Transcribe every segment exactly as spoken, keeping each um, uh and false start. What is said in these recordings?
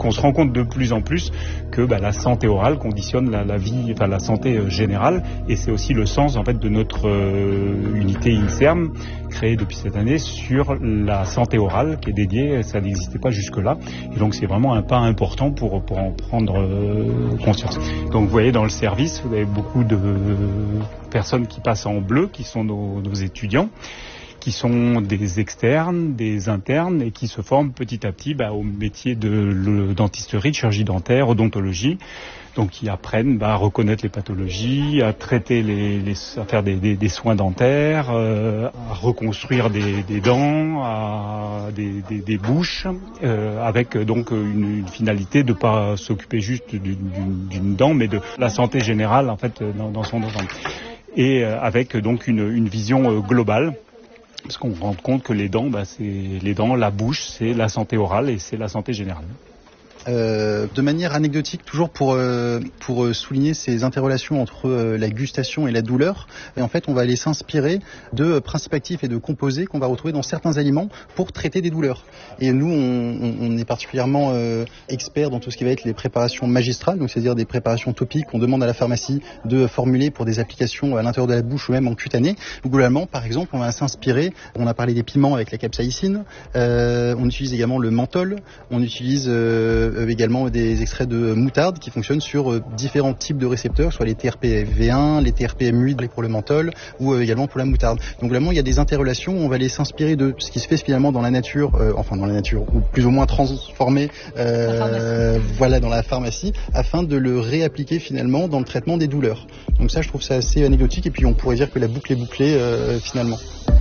qu'on se rend compte de plus en plus que bah, la santé orale conditionne la, la vie, enfin la santé euh, générale, et c'est aussi le sens en fait de notre euh, unité INSERM créée depuis cette année sur la santé orale qui est dédiée. Ça n'existait pas jusque-là, et donc c'est vraiment un pas important pour pour en prendre euh, conscience. Donc vous voyez dans le service, vous avez beaucoup de personnes qui passent en bleu, qui sont nos, nos étudiants, qui sont des externes, des internes et qui se forment petit à petit bah, au métier de le, dentisterie, de chirurgie dentaire, odontologie. Donc qui apprennent bah, à reconnaître les pathologies, à traiter les, les à faire des, des, des soins dentaires, euh, à reconstruire des, des dents, à des, des, des bouches, euh, avec donc une, une finalité de pas s'occuper juste d'une, d'une, d'une dent, mais de la santé générale en fait dans, dans son ensemble. Et euh, avec donc une, une vision euh, globale. Parce qu'on se rend compte que les dents, bah, c'est les dents, la bouche, c'est la santé orale et c'est la santé générale. Euh, de manière anecdotique, toujours pour euh, pour souligner ces interrelations entre euh, la gustation et la douleur. Et en fait, on va aller s'inspirer de principes actifs et de composés qu'on va retrouver dans certains aliments pour traiter des douleurs. Et nous, on, on est particulièrement euh, experts dans tout ce qui va être les préparations magistrales, donc c'est-à-dire des préparations topiques qu'on demande à la pharmacie de formuler pour des applications à l'intérieur de la bouche ou même en cutané. Globalement, par exemple, on va s'inspirer. On a parlé des piments avec la capsaïcine. Euh, on utilise également le menthol. On utilise euh, également des extraits de moutarde qui fonctionnent sur euh, différents types de récepteurs, soit les T R P V un, les T R P M huit pour le menthol ou euh, également pour la moutarde. Donc vraiment il y a des interrelations, on va aller s'inspirer de ce qui se fait finalement dans la nature, euh, enfin dans la nature, ou plus ou moins transformé euh, voilà, dans la pharmacie, afin de le réappliquer finalement dans le traitement des douleurs. Donc ça je trouve ça assez anecdotique et puis on pourrait dire que la boucle est bouclée euh, finalement.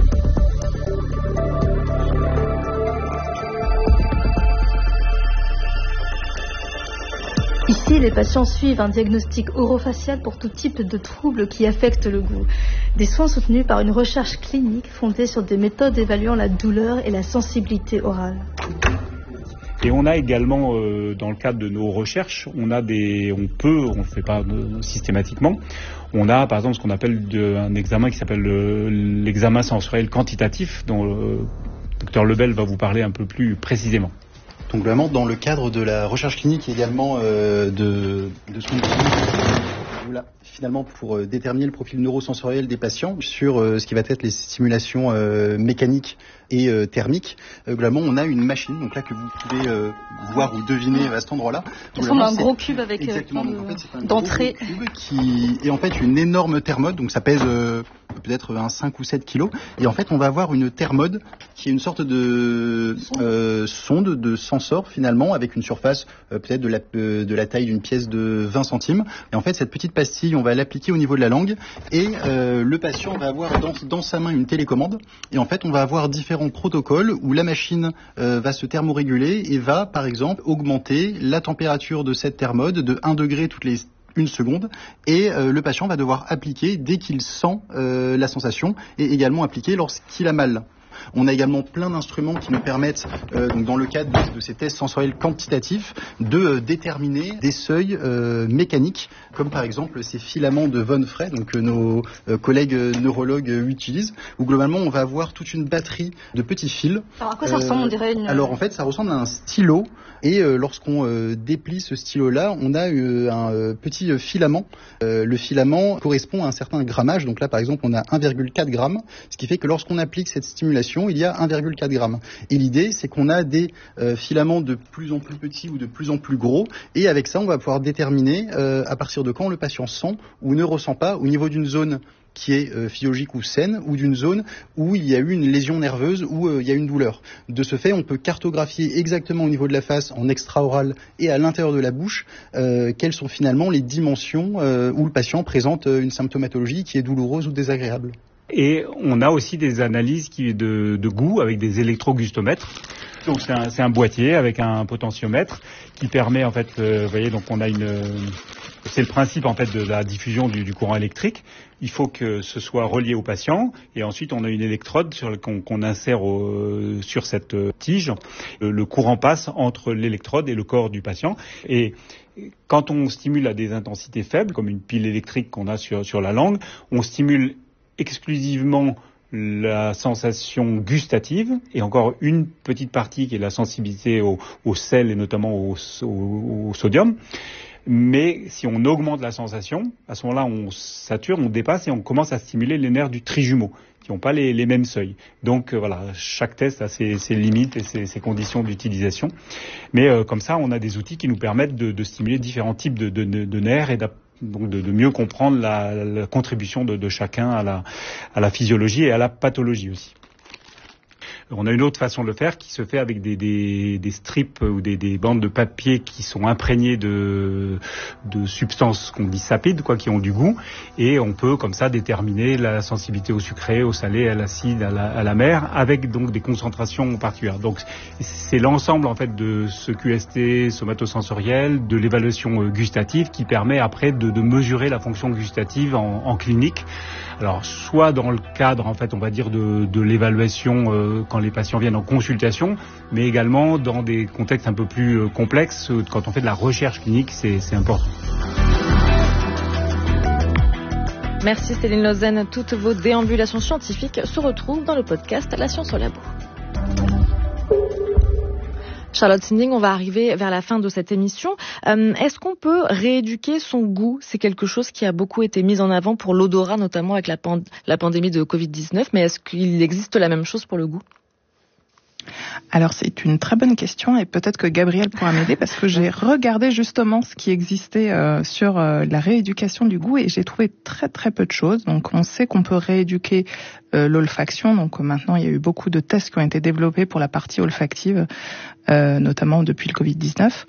Ici, les patients suivent un diagnostic orofacial pour tout type de troubles qui affectent le goût. Des soins soutenus par une recherche clinique fondée sur des méthodes évaluant la douleur et la sensibilité orale. Et on a également, euh, dans le cadre de nos recherches, on a des, on peut, on ne le fait pas euh, systématiquement, on a par exemple ce qu'on appelle de, un examen qui s'appelle le, l'examen sensoriel quantitatif, dont le docteur Lebel va vous parler un peu plus précisément. Donc vraiment dans le cadre de la recherche clinique et également euh, de, de soins cliniques, voilà, finalement pour euh, déterminer le profil neurosensoriel des patients sur euh, ce qui va être les stimulations euh, mécaniques et euh, thermiques. Euh, globalement, on a une machine, donc là que vous pouvez euh, voir ou deviner à cet endroit-là. Ça ressemble à un gros cube avec exactement, plein donc, en fait, c'est un d'entrée. gros cube qui est en fait une énorme thermode, donc ça pèse euh, peut-être un cinq ou sept kilos. Et en fait, on va avoir une thermode qui est une sorte de euh, sonde de sensor finalement, avec une surface euh, peut-être de la, euh, de la taille d'une pièce de vingt centimes. Et en fait, cette petite pastille, on va l'appliquer au niveau de la langue et euh, le patient va avoir dans, dans sa main une télécommande. Et en fait, on va avoir différents protocoles où la machine euh, va se thermoréguler et va, par exemple, augmenter la température de cette thermode de un degré toutes les une seconde et euh, le patient va devoir appliquer dès qu'il sent euh, la sensation et également appliquer lorsqu'il a mal. On a également plein d'instruments qui nous permettent, euh, donc dans le cadre de, de ces tests sensoriels quantitatifs, de euh, déterminer des seuils euh, mécaniques, comme par exemple ces filaments de Von Frey, donc euh, nos euh, collègues euh, neurologues euh, utilisent, où globalement on va avoir toute une batterie de petits fils. Alors à quoi ça ressemble, on dirait une... Alors en fait, ça ressemble à un stylo, et euh, lorsqu'on euh, déplie ce stylo-là, on a euh, un euh, petit filament. Euh, le filament correspond à un certain grammage, donc là par exemple on a un virgule quatre grammes, ce qui fait que lorsqu'on applique cette stimulation, il y a un virgule quatre grammes. Et l'idée, c'est qu'on a des euh, filaments de plus en plus petits ou de plus en plus gros. Et avec ça, on va pouvoir déterminer euh, à partir de quand le patient sent ou ne ressent pas au niveau d'une zone qui est euh, physiologique ou saine, ou d'une zone où il y a eu une lésion nerveuse, où euh, il y a une douleur. De ce fait, on peut cartographier exactement au niveau de la face, en extra-oral et à l'intérieur de la bouche, euh, quelles sont finalement les dimensions euh, où le patient présente euh, une symptomatologie qui est douloureuse ou désagréable. Et on a aussi des analyses qui, de, de goût avec des électrogustomètres. Donc c'est un, c'est un boîtier avec un potentiomètre qui permet en fait, euh, vous voyez, donc on a une, c'est le principe en fait de la diffusion du, du courant électrique. Il faut que ce soit relié au patient et ensuite on a une électrode sur, qu'on, qu'on insère au, sur cette tige. Le courant passe entre l'électrode et le corps du patient et quand on stimule à des intensités faibles, comme une pile électrique qu'on a sur, sur la langue, on stimule exclusivement la sensation gustative et encore une petite partie qui est la sensibilité au, au sel et notamment au, au, au sodium. Mais si on augmente la sensation, à ce moment-là, on sature, on dépasse et on commence à stimuler les nerfs du trijumeau, qui n'ont pas les, les mêmes seuils. Donc euh, voilà, chaque test a ses, ses limites et ses, ses conditions d'utilisation. Mais euh, comme ça, on a des outils qui nous permettent de, de stimuler différents types de, de, de, de nerfs et donc de, de mieux comprendre la, la contribution de, de chacun à la, à la physiologie et à la pathologie aussi. On a une autre façon de le faire qui se fait avec des, des, des strips ou des, des bandes de papier qui sont imprégnées de, de substances qu'on dit sapides, quoi, qui ont du goût, et on peut comme ça déterminer la sensibilité au sucré, au salé, à l'acide, à la, à la mer, avec donc des concentrations particulières. Donc c'est l'ensemble en fait de ce Q S T somatosensoriel, de l'évaluation gustative qui permet après de, de mesurer la fonction gustative en, en clinique. Alors soit dans le cadre en fait on va dire de, de l'évaluation euh, quand les patients viennent en consultation, mais également dans des contextes un peu plus euh, complexes, euh, quand on fait de la recherche clinique, c'est, c'est important. Merci Céline Lausanne. Toutes vos déambulations scientifiques se retrouvent dans le podcast La Science au Labo. Charlotte Sinding, on va arriver vers la fin de cette émission. Euh, est-ce qu'on peut rééduquer son goût ? C'est quelque chose qui a beaucoup été mis en avant pour l'odorat, notamment avec la, pand- la pandémie de covid dix-neuf. Mais est-ce qu'il existe la même chose pour le goût ? Alors c'est une très bonne question et peut-être que Gabriel pourra m'aider parce que j'ai regardé justement ce qui existait euh, sur euh, la rééducation du goût et j'ai trouvé très très peu de choses. Donc on sait qu'on peut rééduquer euh, l'olfaction. Donc maintenant il y a eu beaucoup de tests qui ont été développés pour la partie olfactive, euh, notamment depuis le covid dix-neuf.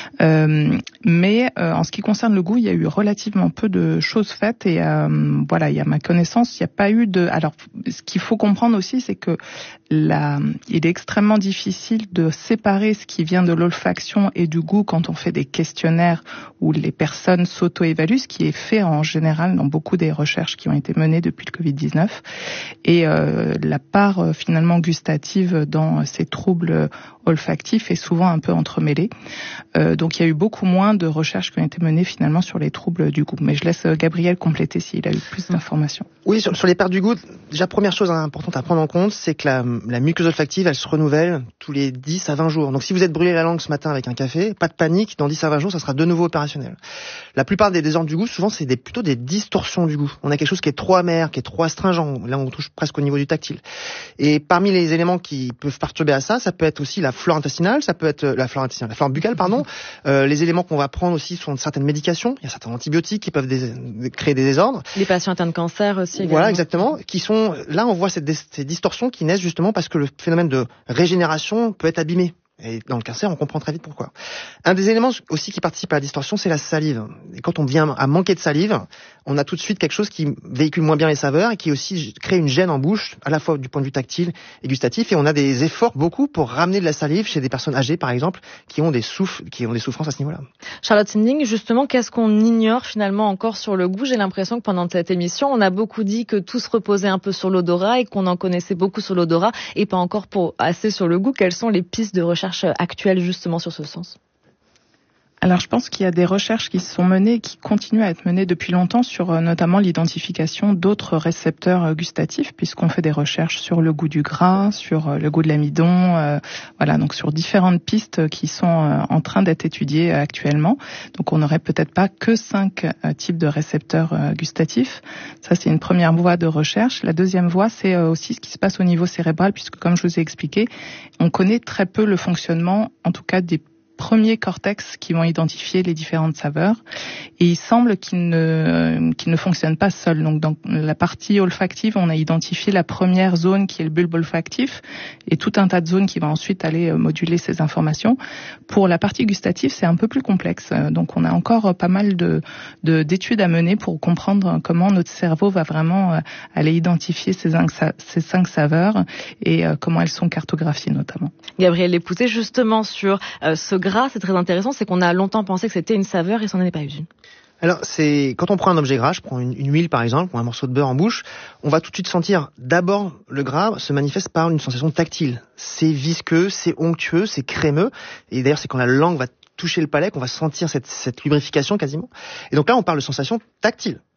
Euh, mais euh, en ce qui concerne le goût, il y a eu relativement peu de choses faites et euh, voilà, il y a ma connaissance, il n'y a pas eu de. Alors ce qu'il faut comprendre aussi, c'est que la, il est extrêmement difficile de séparer ce qui vient de l'olfaction et du goût quand on fait des questionnaires où les personnes s'auto-évaluent, ce qui est fait en général dans beaucoup des recherches qui ont été menées depuis le covid dix-neuf. Et euh, la part euh, finalement gustative dans ces troubles olfactifs est souvent un peu entremêlée. Euh, donc il y a eu beaucoup moins de recherches qui ont été menées finalement sur les troubles du goût. Mais je laisse Gabriel compléter s'il a eu plus d'informations. Oui, sur, sur les pertes du goût, déjà première chose importante à prendre en compte, c'est que la, la muqueuse olfactive, elle se renouvelle tous les dix à vingt jours. Donc si vous êtes brûlé la langue ce matin avec un café, pas de panique, dans dix à vingt jours, ça sera de nouveau opérationnel. La plupart des désordres du goût, souvent, c'est des, plutôt des distorsions du goût. On a quelque chose qui est trop amer, qui est trop astringent. Là, on touche presque au niveau du tactile. Et parmi les éléments qui peuvent perturber à ça, ça peut être aussi la flore intestinale, ça peut être la flore intestinale, la flore buccale, pardon. Euh, les éléments qu'on va prendre aussi sont certaines médications. Il y a certains antibiotiques qui peuvent dés- créer des désordres. Les patients atteints de cancer aussi. Également. Voilà, exactement. Qui sont, là, on voit cette, ces distorsions qui naissent justement parce que le phénomène de régénération peut être abîmé. Et dans le cancer, on comprend très vite pourquoi. Un des éléments aussi qui participe à la distorsion, c'est la salive. Et quand on vient à manquer de salive, on a tout de suite quelque chose qui véhicule moins bien les saveurs et qui aussi crée une gêne en bouche, à la fois du point de vue tactile et gustatif. Et on a des efforts beaucoup pour ramener de la salive chez des personnes âgées, par exemple, qui ont des souffles, qui ont des souffrances à ce niveau-là. Charlotte Sinding, justement, qu'est-ce qu'on ignore finalement encore sur le goût ? J'ai l'impression que pendant cette émission, on a beaucoup dit que tout se reposait un peu sur l'odorat et qu'on en connaissait beaucoup sur l'odorat et pas encore pour assez sur le goût. Quelles sont les pistes de recherche actuelles justement sur ce sens ? Alors je pense qu'il y a des recherches qui se sont menées et qui continuent à être menées depuis longtemps sur euh, notamment l'identification d'autres récepteurs euh, gustatifs, puisqu'on fait des recherches sur le goût du gras, sur euh, le goût de l'amidon, euh, voilà, donc sur différentes pistes qui sont euh, en train d'être étudiées euh, actuellement. Donc on n'aurait peut-être pas que cinq euh, types de récepteurs euh, gustatifs. Ça c'est une première voie de recherche. La deuxième voie c'est euh, aussi ce qui se passe au niveau cérébral, puisque comme je vous ai expliqué, on connaît très peu le fonctionnement, en tout cas des premiers cortex qui vont identifier les différentes saveurs et il semble qu'ils ne qu'ils ne fonctionnent pas seuls. Donc dans la partie olfactive, on a identifié la première zone qui est le bulbe olfactif et tout un tas de zones qui vont ensuite aller moduler ces informations. Pour la partie gustative, c'est un peu plus complexe. Donc on a encore pas mal de, de d'études à mener pour comprendre comment notre cerveau va vraiment aller identifier ces cinq, ces cinq saveurs et comment elles sont cartographiées notamment. Gabriel Lépouté, justement sur euh, ce gras, c'est très intéressant, c'est qu'on a longtemps pensé que c'était une saveur et ça n'en est pas une. Alors, c'est quand on prend un objet gras, je prends une, une huile par exemple, ou un morceau de beurre en bouche, on va tout de suite sentir, d'abord, le gras se manifeste par une sensation tactile. C'est visqueux, c'est onctueux, c'est crémeux, et d'ailleurs c'est quand la langue va toucher le palais qu'on va sentir cette, cette lubrification quasiment. Et donc là, on parle de sensation tactile.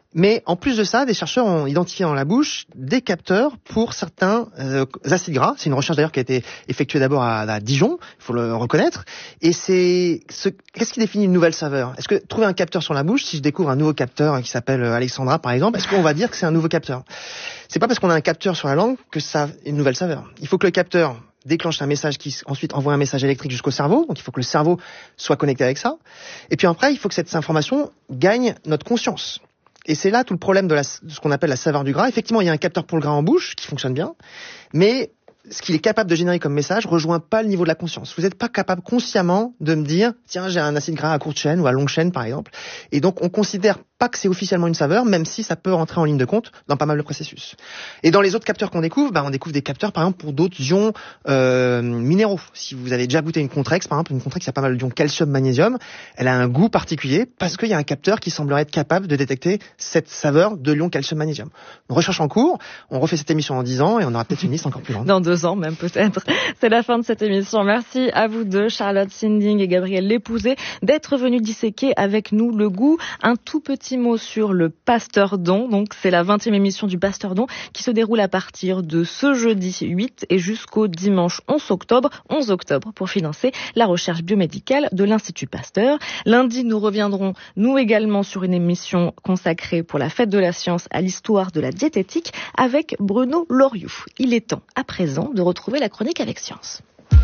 Mais en plus de ça, des chercheurs ont identifié dans la bouche des capteurs pour certains euh, acides gras. C'est une recherche d'ailleurs qui a été effectuée d'abord à, à Dijon, il faut le reconnaître. Et c'est ce, qu'est-ce qui définit une nouvelle saveur? Est-ce que trouver un capteur sur la bouche, si je découvre un nouveau capteur qui s'appelle Alexandra par exemple, est-ce qu'on va dire que c'est un nouveau capteur? C'est pas parce qu'on a un capteur sur la langue que ça est une nouvelle saveur. Il faut que le capteur déclenche un message qui ensuite envoie un message électrique jusqu'au cerveau. Donc il faut que le cerveau soit connecté avec ça. Et puis après, il faut que cette information gagne notre conscience. Et c'est là tout le problème de, la, de ce qu'on appelle la saveur du gras. Effectivement, il y a un capteur pour le gras en bouche qui fonctionne bien, mais ce qu'il est capable de générer comme message rejoint pas le niveau de la conscience. Vous n'êtes pas capable consciemment de me dire, tiens, j'ai un acide gras à courte chaîne ou à longue chaîne, par exemple. Et donc, on considère pas que c'est officiellement une saveur, même si ça peut rentrer en ligne de compte dans pas mal de processus. Et dans les autres capteurs qu'on découvre, bah, on découvre des capteurs, par exemple, pour d'autres ions euh, minéraux. Si vous avez déjà goûté une Contrex, par exemple, une Contrex, il y a pas mal d'ions calcium, magnésium, elle a un goût particulier parce qu'il y a un capteur qui semblerait être capable de détecter cette saveur de l'ion calcium, magnésium. Une recherche en cours, on refait cette émission en dix ans et on aura peut-être une liste encore plus grande. Dans deux ans même peut-être. C'est la fin de cette émission. Merci à vous deux, Charlotte Sinding et Gabriel Lépousé, d'être venus disséquer avec nous le goût. Un tout petit mot sur le Pasteuredon. Donc, c'est la vingtième émission du Pasteuredon qui se déroule à partir de ce jeudi huit et jusqu'au dimanche onze octobre. onze octobre pour financer la recherche biomédicale de l'Institut Pasteur. Lundi, nous reviendrons, nous également, sur une émission consacrée pour la fête de la science à l'histoire de la diététique avec Bruno Loriou. Il est temps, à présent, de retrouver la chronique avec science.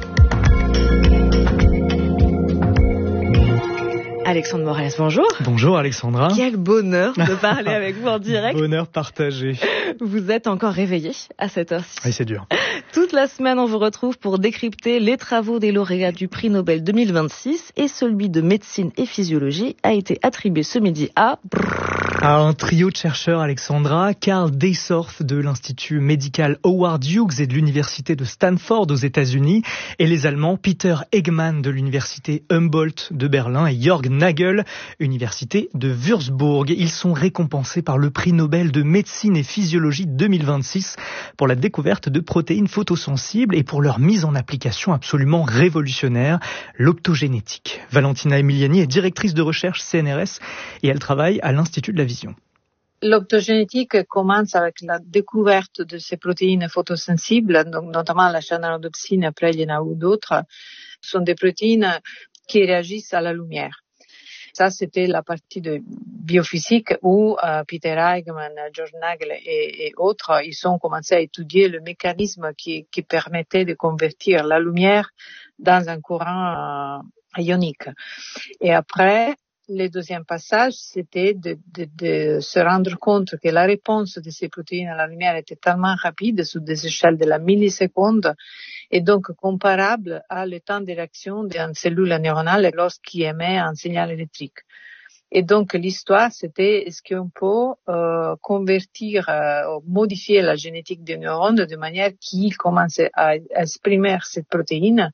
Alexandre Morès, bonjour. Bonjour Alexandra. Quel bonheur de parler avec vous en direct. Bonheur partagé. Vous êtes encore réveillé à cette heure-ci. Oui, c'est dur. Toute la semaine, on vous retrouve pour décrypter les travaux des lauréats du prix Nobel deux mille vingt-six et celui de médecine et physiologie a été attribué ce midi à... À un trio de chercheurs, Alexandra, Karl Deissorf de l'Institut médical Howard Hughes et de l'Université de Stanford aux États-Unis et les Allemands Peter Eggman de l'Université Humboldt de Berlin et Jörg Nagel, Université de Würzburg. Ils sont récompensés par le prix Nobel de médecine et physiologie deux mille vingt-six pour la découverte de protéines photosensibles et pour leur mise en application absolument révolutionnaire, l'optogénétique. Valentina Emiliani est directrice de recherche C N R S et elle travaille à l'Institut de la Vision. L'optogénétique commence avec la découverte de ces protéines photosensibles, donc notamment la chaîne rhodopsine, après il y en a eu d'autres, sont des protéines qui réagissent à la lumière. Ça, c'était la partie de biophysique où euh, Peter Eggman, Jörg Nagel et, et autres, ils ont commencé à étudier le mécanisme qui, qui permettait de convertir la lumière dans un courant euh, ionique. Et après, le deuxième passage, c'était de, de, de se rendre compte que la réponse de ces protéines à la lumière était tellement rapide, sous des échelles de la milliseconde, et donc comparable à le temps de réaction d'une cellule neuronale lorsqu'il émet un signal électrique. Et donc l'histoire, c'était est-ce qu'on peut euh, convertir, euh, modifier la génétique des neurones de manière qu'ils commencent à exprimer cette protéine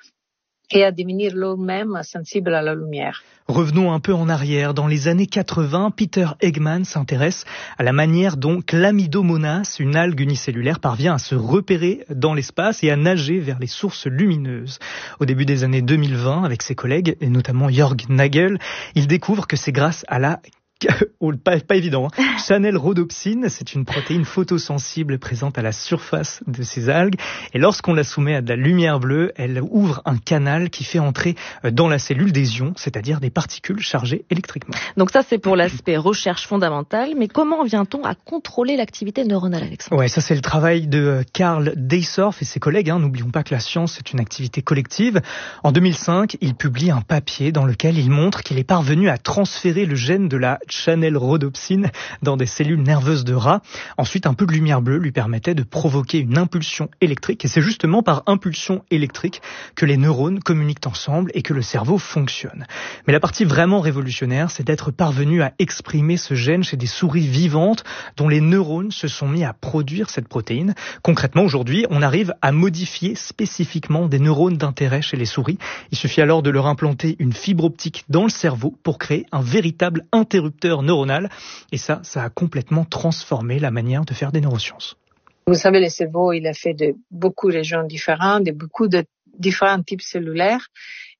et à devenir eux-mêmes sensibles à la lumière. Revenons un peu en arrière. Dans les années quatre-vingts, Peter Eggman s'intéresse à la manière dont Chlamydomonas, une algue unicellulaire, parvient à se repérer dans l'espace et à nager vers les sources lumineuses. Au début des années deux mille vingt, avec ses collègues, et notamment Jörg Nagel, il découvre que c'est grâce à la Oh, pas, pas évident. Hein. Channel rhodopsine, c'est une protéine photosensible présente à la surface de ces algues. Et lorsqu'on la soumet à de la lumière bleue, elle ouvre un canal qui fait entrer dans la cellule des ions, c'est-à-dire des particules chargées électriquement. Donc ça, c'est pour l'aspect recherche fondamentale. Mais comment vient-on à contrôler l'activité neuronale, Alexandre ? Ouais, ça c'est le travail de Karl Deissorf et ses collègues. Hein. N'oublions pas que la science, c'est une activité collective. En deux mille cinq, il publie un papier dans lequel il montre qu'il est parvenu à transférer le gène de la channel rhodopsine dans des cellules nerveuses de rats. Ensuite, un peu de lumière bleue lui permettait de provoquer une impulsion électrique. Et c'est justement par impulsion électrique que les neurones communiquent ensemble et que le cerveau fonctionne. Mais la partie vraiment révolutionnaire, c'est d'être parvenu à exprimer ce gène chez des souris vivantes dont les neurones se sont mis à produire cette protéine. Concrètement, aujourd'hui, on arrive à modifier spécifiquement des neurones d'intérêt chez les souris. Il suffit alors de leur implanter une fibre optique dans le cerveau pour créer un véritable interrupteur neuronal. Et ça, ça a complètement transformé la manière de faire des neurosciences. Vous savez, le cerveau, il est fait de beaucoup de régions différentes, de beaucoup de différents types cellulaires.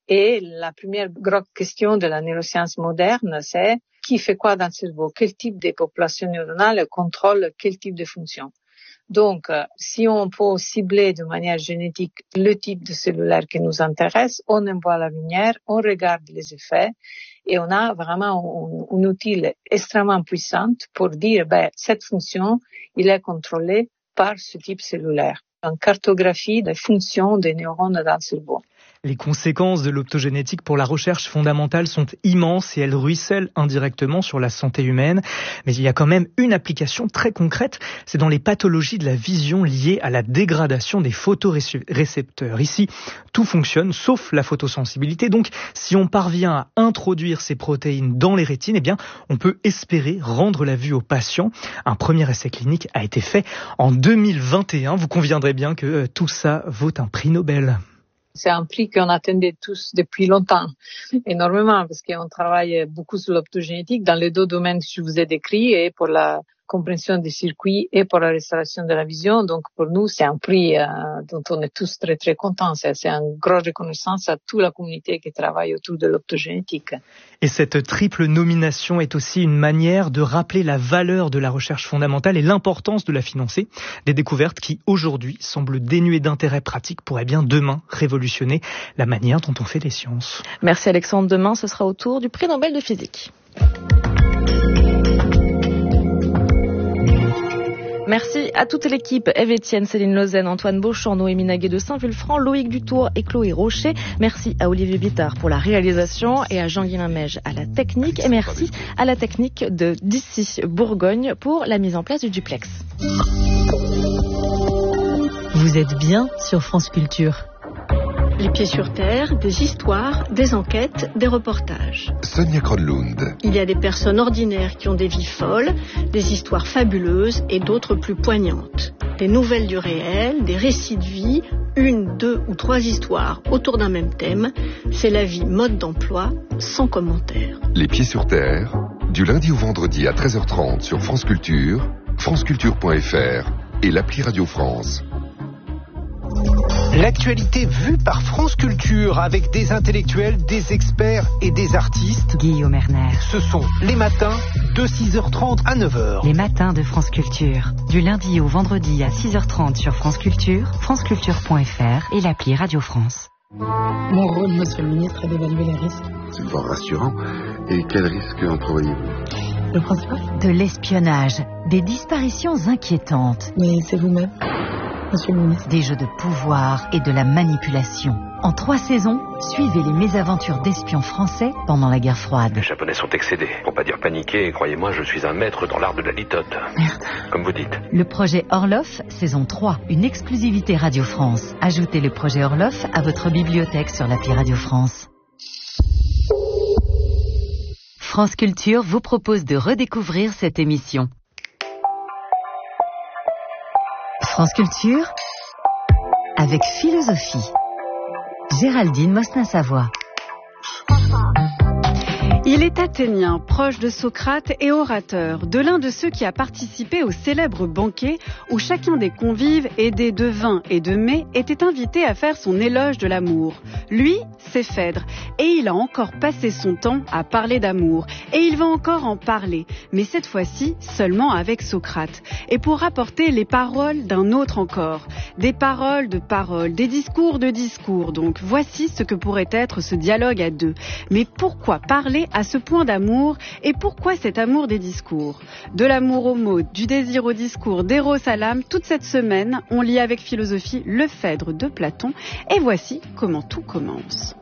Et la première grande question de la neuroscience moderne, c'est qui fait quoi dans le cerveau? Quel type de population neuronale contrôle quel type de fonction? Donc, euh, si on peut cibler de manière génétique le type de cellulaire qui nous intéresse, on envoie la lumière, on regarde les effets et on a vraiment un, un outil extrêmement puissant pour dire, ben, cette fonction, il est contrôlée par ce type cellulaire. Une cartographie des fonctions des neurones dans le cerveau. Les conséquences de l'optogénétique pour la recherche fondamentale sont immenses et elles ruissellent indirectement sur la santé humaine. Mais il y a quand même une application très concrète, c'est dans les pathologies de la vision liées à la dégradation des photorécepteurs. Ici, tout fonctionne sauf la photosensibilité. Donc, si on parvient à introduire ces protéines dans les rétines, eh bien, on peut espérer rendre la vue aux patients. Un premier essai clinique a été fait en deux mille vingt et un. Vous conviendrez bien que tout ça vaut un prix Nobel. C'est un prix qu'on attendait tous depuis longtemps, énormément, parce qu'on travaille beaucoup sur l'optogénétique dans les deux domaines que je vous ai décrits, et pour la compréhension des circuits et pour la restauration de la vision. Donc pour nous, c'est un prix euh, dont on est tous très très contents. C'est, c'est une grosse reconnaissance à toute la communauté qui travaille autour de l'optogénétique. Et cette triple nomination est aussi une manière de rappeler la valeur de la recherche fondamentale et l'importance de la financer. Des découvertes qui aujourd'hui semblent dénuées d'intérêt pratique pourraient bien demain révolutionner la manière dont on fait les sciences. Merci Alexandre. Demain, ce sera au tour du prix Nobel de physique. Merci à toute l'équipe, Eve Etienne, Céline Lausanne, Antoine Beauchamp, Noémie Naguet de Saint-Vulfranc, Loïc Dutour et Chloé Rocher. Merci à Olivier Bittard pour la réalisation et à Jean-Guilain Mège à la technique. Et merci à la technique de d'ici Bourgogne pour la mise en place du duplex. Vous êtes bien sur France Culture. Les pieds sur terre, des histoires, des enquêtes, des reportages. Sonia Kronlund. Il y a des personnes ordinaires qui ont des vies folles, des histoires fabuleuses et d'autres plus poignantes. Des nouvelles du réel, des récits de vie, une, deux ou trois histoires autour d'un même thème. C'est la vie mode d'emploi, sans commentaire. Les pieds sur terre, du lundi au vendredi à treize heures trente sur France Culture, franceculture point f r et l'appli Radio France. L'actualité vue par France Culture avec des intellectuels, des experts et des artistes. Guillaume Erner. Ce sont les matins de six heures trente à neuf heures. Les matins de France Culture. Du lundi au vendredi à six heures trente sur France Culture, franceculture point f r et l'appli Radio France. Mon rôle, monsieur le ministre, est d'évaluer les risques. C'est fort rassurant. Et quels risques entrevoyez-vous? Le principal? De l'espionnage, des disparitions inquiétantes. Mais c'est vous-même, monsieur le ministre. Des jeux de pouvoir et de la manipulation. En trois saisons, suivez les mésaventures d'espions français pendant la guerre froide. Les Japonais sont excédés, pour pas dire paniqués, et croyez-moi, je suis un maître dans l'art de la litote. Merde. Comme vous dites. Le projet Orloff, saison trois, une exclusivité Radio France. Ajoutez le projet Orloff à votre bibliothèque sur l'appli Radio France. France Culture vous propose de redécouvrir cette émission. France Culture avec philosophie. Géraldine Mosna-Savoie. Il est athénien, proche de Socrate et orateur, de l'un de ceux qui a participé au célèbre banquet où chacun des convives, aidé de vin et de mets, était invité à faire son éloge de l'amour. Lui, c'est Phèdre, et il a encore passé son temps à parler d'amour, et il va encore en parler, mais cette fois-ci seulement avec Socrate, et pour rapporter les paroles d'un autre encore, des paroles de paroles, des discours de discours, donc voici ce que pourrait être ce dialogue à deux. Mais pourquoi parler à ce point d'amour, et pourquoi cet amour des discours? De l'amour au mot, du désir au discours, d'Héros à l'âme, toute cette semaine, on lit avec philosophie le Phèdre de Platon, et voici comment tout commence.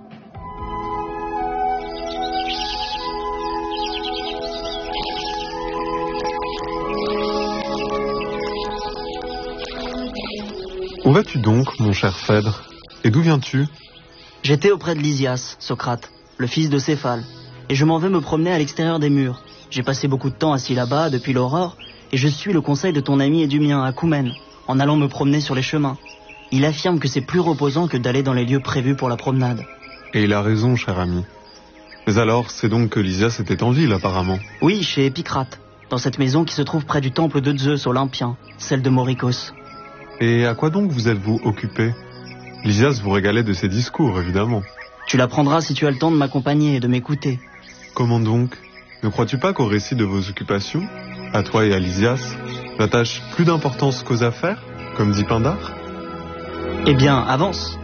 Où vas-tu donc, mon cher Phèdre? Et d'où viens-tu? J'étais auprès de Lysias, Socrate, le fils de Céphale, et je m'en vais me promener à l'extérieur des murs. J'ai passé beaucoup de temps assis là-bas depuis l'aurore, et je suis le conseil de ton ami et du mien, Acoumène, en allant me promener sur les chemins. Il affirme que c'est plus reposant que d'aller dans les lieux prévus pour la promenade. Et il a raison, cher ami. Mais alors, c'est donc que Lysias était en ville, apparemment? Oui, chez Épicrate, dans cette maison qui se trouve près du temple de Zeus olympien, celle de Morikos. Et à quoi donc vous êtes-vous occupé? Lysias vous régalait de ses discours, évidemment. Tu l'apprendras si tu as le temps de m'accompagner et de m'écouter. Comment donc? Ne crois-tu pas qu'au récit de vos occupations, à toi et à Lysias, j'attache plus d'importance qu'aux affaires, comme dit Pindare? Eh bien, avance.